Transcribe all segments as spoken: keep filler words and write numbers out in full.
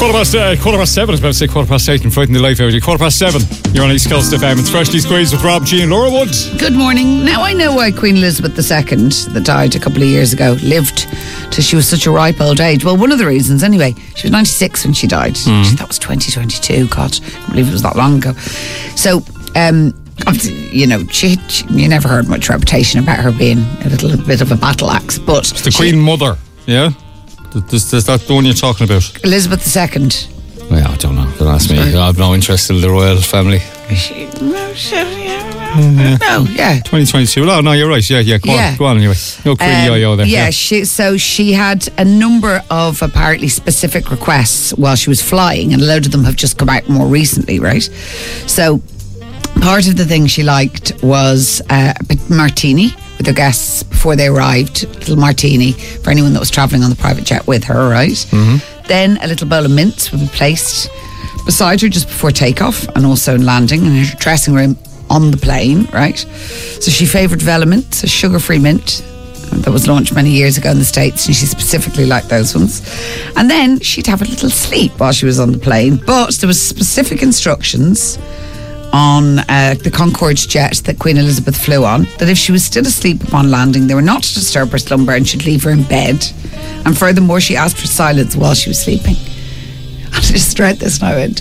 Quarter past, uh, quarter past seven, I was about to say quarter past eight and frighten the life out of you. Quarter past seven, you're on East Coast F M. It's Freshly Squeezed with Rob G and Laura Wood. Good morning. Now I know why Queen Elizabeth the Second, that died a couple of years ago, lived till she was such a ripe old age. Well, one of the reasons anyway, she was ninety-six when she died. Mm. That was twenty twenty-two, God, I can't believe it was that long ago. So, um... you know, she, she, you never heard much reputation about her being a little bit of a battle axe, but it's the she, Queen Mother, yeah? Is, is that the one you're talking about? Elizabeth the Second. Well, I don't know. Don't ask me. I have no interest in the royal family. She, no, she, yeah. no, yeah. twenty twenty-two. Oh, no, you're right. Yeah, yeah. Go yeah. on, go on anyway. No Queen um, yo-yo there. Yeah, yeah. She, so she had a number of apparently specific requests while she was flying, and a load of them have just come out more recently, right? So part of the thing she liked was uh, a martini with her guests before they arrived. A little martini for anyone that was travelling on the private jet with her, right? Mm-hmm. Then a little bowl of mints would be placed beside her just before takeoff and also in landing in her dressing room on the plane, right? So she favoured Velamint, a sugar-free mint that was launched many years ago in the States, and she specifically liked those ones. And then she'd have a little sleep while she was on the plane, but there was specific instructions on uh, the Concorde jet that Queen Elizabeth flew on, that if she was still asleep upon landing, they were not to disturb her slumber and should leave her in bed. And furthermore, she asked for silence while she was sleeping. And I just read this and I went,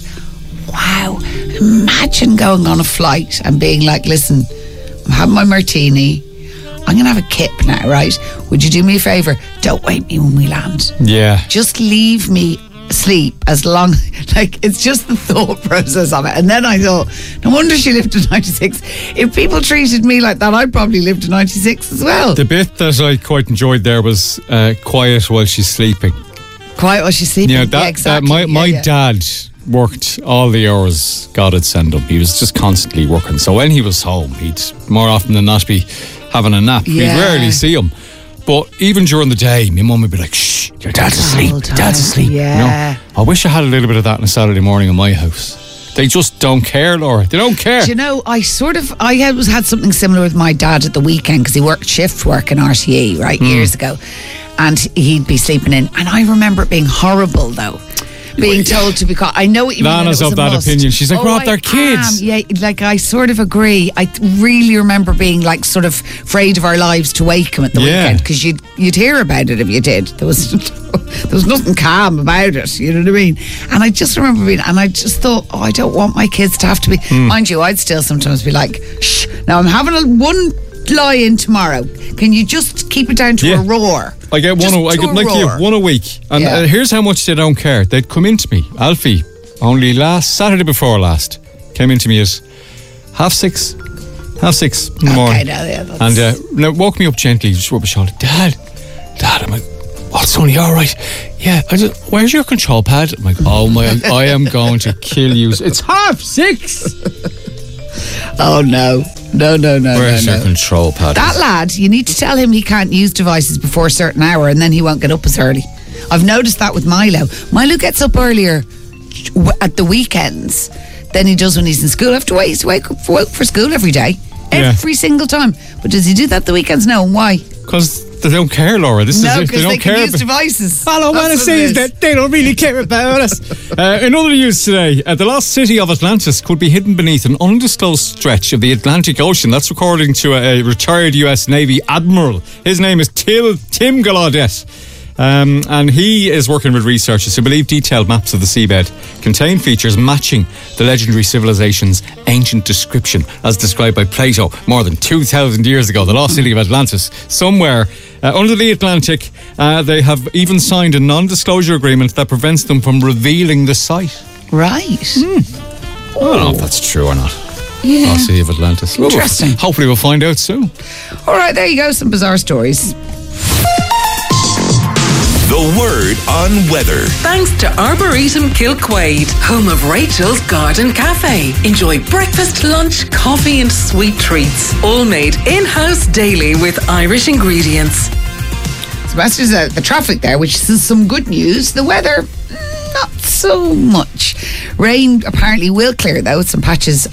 wow, imagine going on a flight and being like, listen, I'm having my martini, I'm going to have a kip now, right? Would you do me a favour? Don't wake me when we land. Yeah. Just leave me sleep as long, like, it's just the thought process of it. And then I thought, no wonder she lived to ninety-six. If people treated me like that, I'd probably live to ninety-six as well. The bit that I quite enjoyed there was uh, quiet while she's sleeping. Quiet while she's sleeping. Yeah, that, yeah, exactly. that my, yeah, my yeah. dad worked all the hours God had sent him. He was just constantly working. So when he was home, he'd more often than not be having a nap. Yeah. We'd rarely see him. But even during the day, my mum would be like, shh, your dad's asleep, your dad's asleep. Yeah. You know? I wish I had a little bit of that on a Saturday morning in my house. They just don't care, Laura. They don't care. Do you know, I sort of, I had, was, had something similar with my dad at the weekend because he worked shift work in R T E, right, mm. years ago. And he'd be sleeping in. And I remember it being horrible, though. Being told to be quiet. I know what you Lana's mean. of that must. opinion. She's like, oh, Rob, they're kids. Am. Yeah, like I sort of agree. I really remember being like sort of afraid of our lives to wake him at the yeah. weekend because you'd you'd hear about it if you did. There was there was nothing calm about it. You know what I mean? And I just remember being, and I just thought, oh, I don't want my kids to have to be. Mm. Mind you, I'd still sometimes be like, shh. Now I'm having a one lie in tomorrow. Can you just keep it down to yeah. a roar? I get one. A, I get like you, one a week, and yeah. uh, here's how much they don't care. They'd come into me, Alfie, only last Saturday before last, came into me at half six, half six in the okay, morning, no, yeah, that's... and uh, now woke me up gently, just rubbed my shoulder. Dad, Dad, I'm like, oh, Sonny, all right? Yeah. I just, where's your control pad? I'm like, oh my, I am going to kill you. It's half six. Oh no. No, no, no, Where's no, your no. control pad? That lad, you need to tell him he can't use devices before a certain hour and then he won't get up as early. I've noticed that with Milo. Milo gets up earlier at the weekends than he does when he's in school. I have to wait, he's to wake up for, wake for school every day. Every yeah. single time. But does he do that the weekends? No, and why? Because they don't care, Laura. This no, is because they don't they care can use about devices. All I want to say is that they don't really care about us. Uh, in other news today, uh, the lost city of Atlantis could be hidden beneath an undisclosed stretch of the Atlantic Ocean. That's according to a, a retired U S Navy admiral. His name is Til, Tim Gallaudet. Um, and he is working with researchers who believe detailed maps of the seabed contain features matching the legendary civilization's ancient description as described by Plato more than two thousand years ago, the lost city of Atlantis. Somewhere uh, under the Atlantic, uh, they have even signed a non-disclosure agreement that prevents them from revealing the site. Right. Hmm. I don't know if that's true or not. Yeah. Lost city of Atlantis. Interesting. Ooh, hopefully we'll find out soon. All right, there you go. Some bizarre stories. The word on weather. Thanks to Arboretum Kilquade, home of Rachel's Garden Cafe. Enjoy breakfast, lunch, coffee and sweet treats. All made in-house daily with Irish ingredients. Sebastian's uh, the traffic there, which is some good news. The weather, not so much. Rain apparently will clear though, with some patches of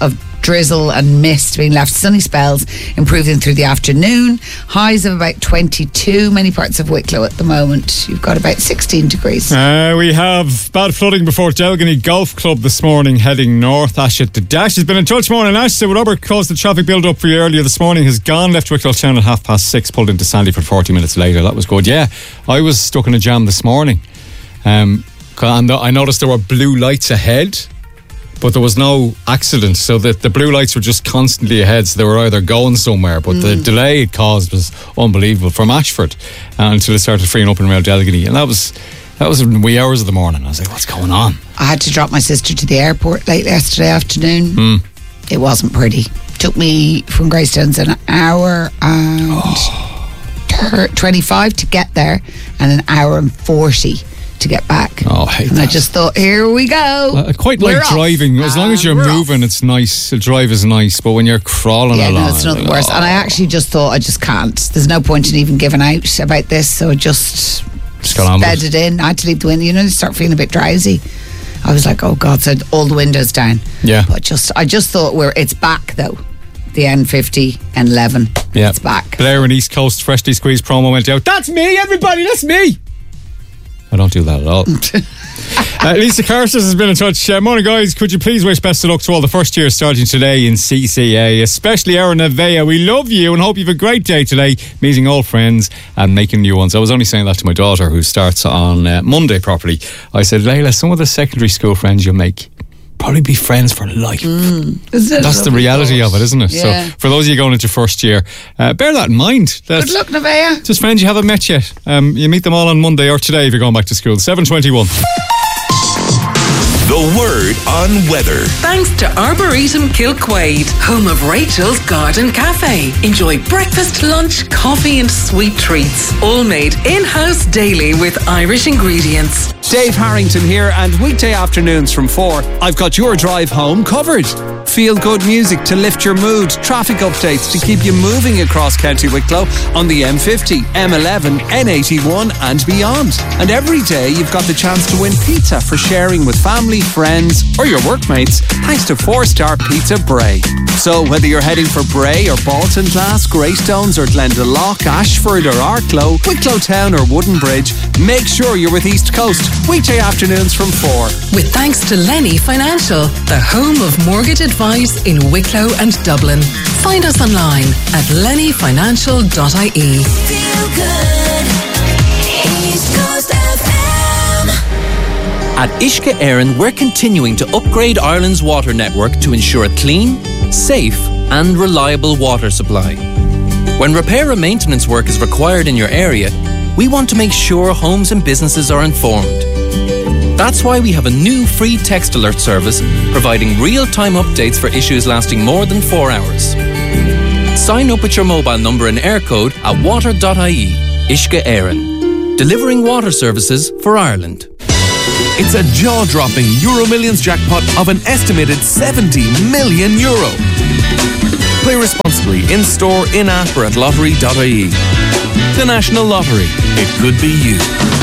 drizzle and mist being left. Sunny spells improving through the afternoon. Highs of about twenty-two. Many parts of Wicklow at the moment. You've got about sixteen degrees. Uh, we have bad flooding before Delgany Golf Club this morning, heading north. Ash at the Dash has been in touch. Morning, Ash. So whatever caused the traffic build up for you earlier this morning has gone. Left Wicklow town at half past six, pulled into Sandyford forty minutes later. That was good. Yeah, I was stuck in a jam this morning. Um, and I noticed there were blue lights ahead, but there was no accident, so that the blue lights were just constantly ahead, so they were either going somewhere, but mm. the delay it caused was unbelievable from Ashford uh, until it started freeing up and around Delgany, and that was that was in wee hours of the morning. I was like, what's going on? I had to drop my sister to the airport late yesterday afternoon. Mm. It wasn't pretty. Took me from Greystones an hour and oh. twenty-five to get there, and an hour and forty to get back. Oh, I hate and that. I just thought, here we go. I quite We're like off. driving. As long as you're Uh, moving, off. it's nice. The drive is nice, but when you're crawling Yeah, along, no, it's nothing like, worse. oh. And I actually just thought, I just can't. There's no point in even giving out about this, so I just, Just got on with bedded in. I had to leave the window. You know, you start feeling a bit drowsy. I was like, oh God, so all the windows down. Yeah. But just, I just thought we're, it's back though. The N fifty, N eleven. Yeah. It's back. Blair and East Coast Freshly Squeezed promo went out. That's me, everybody, that's me. I don't do that at all. uh, Lisa Carsters has been in touch. Uh, morning, guys. Could you please wish best of luck to all the first years starting today in C C A, especially Aaron Avea. We love you and hope you have a great day today, meeting old friends and making new ones. I was only saying that to my daughter, who starts on uh, Monday properly. I said, Layla, some of the secondary school friends you'll make probably be friends for life. Mm. That's the reality of it, isn't it? Yeah. So for those of you going into first year, uh, bear that in mind. That's Good luck, Nevaeh. just friends you haven't met yet. Um, you meet them all on Monday or today if you're going back to school. seven twenty-one. The Word on Weather. Thanks to Arboretum Kilquade, home of Rachel's Garden Cafe. Enjoy breakfast, lunch, coffee and sweet treats. All made in-house daily with Irish ingredients. Dave Harrington here, and weekday afternoons from four, I've got your drive home covered. Feel good music to lift your mood, traffic updates to keep you moving across County Wicklow on the M fifty, M eleven, N eighty-one and beyond. And every day you've got the chance to win pizza for sharing with family, friends or your workmates thanks to four star Pizza Bray. So whether you're heading for Bray or Baltinglass, Greystones or Glendalough, Ashford or Arklow, Wicklow Town or Woodenbridge, make sure you're with East Coast weekday afternoons from four. With thanks to Lenny Financial, the home of mortgage advice in Wicklow and Dublin. Find us online at lenny financial dot I E. Feel good. East Coast F M. At Uisce Éireann, we're continuing to upgrade Ireland's water network to ensure a clean, safe and reliable water supply. When repair and maintenance work is required in your area, we want to make sure homes and businesses are informed. That's why we have a new free text alert service providing real-time updates for issues lasting more than four hours. Sign up with your mobile number and air code at water dot I E. Uisce Éireann, delivering water services for Ireland. It's a jaw-dropping Euro Millions jackpot of an estimated seventy million euro. Play responsibly in-store, in-app or at lottery dot I E. The National Lottery. It could be you.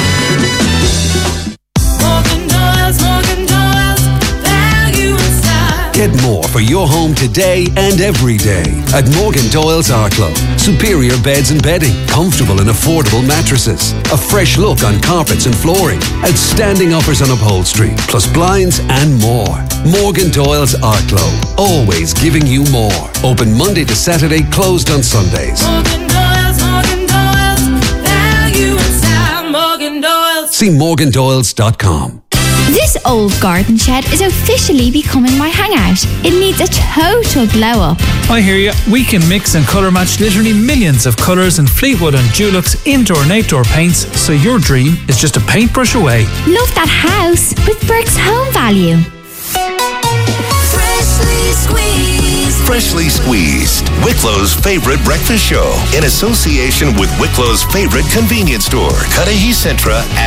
Morgan Doyle's, Morgan Doyle's, value and style. Get more for your home today and every day at Morgan Doyle's Arklow. Superior beds and bedding, comfortable and affordable mattresses, a fresh look on carpets and flooring, outstanding offers on upholstery, plus blinds and more. Morgan Doyle's Arklow, always giving you more. Open Monday to Saturday, closed on Sundays. Morgan Doyle's, Morgan Doyle's, value and style. Morgan Doyle's. See morgan doyles dot com. This old garden shed is officially becoming my hangout. It needs a total glow up. I hear you. We can mix and colour match literally millions of colours in Fleetwood and Dulux indoor and outdoor paints, so your dream is just a paintbrush away. Love that house with Bricks Home Value. Freshly squeezed. Freshly Squeezed, Wicklow's favorite breakfast show in association with Wicklow's favorite convenience store, Cudahy Centra.